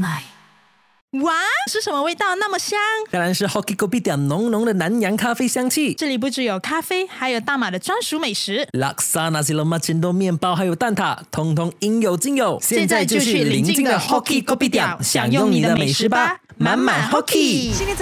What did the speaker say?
奶。 哇，是什么味道那么香？ 当然是 Hoki Kopitiam 浓浓的南洋咖啡香气。 这里不只有咖啡，还有大马的专属美食， Laksa Nasi Lemak Cendol 面包还有蛋挞，通通应有尽有。 现在就去邻近的 Hoki Kopitiam 享用你的美食吧，满满 Hoki。 现在